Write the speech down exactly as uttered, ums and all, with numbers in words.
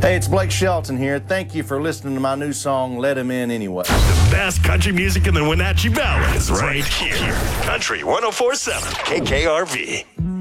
Hey, it's Blake Shelton here. Thank you for listening to my new song, Let Him In Anyway. The best country music in the Wenatchee Valley is right here. Country one oh four point seven K K R V.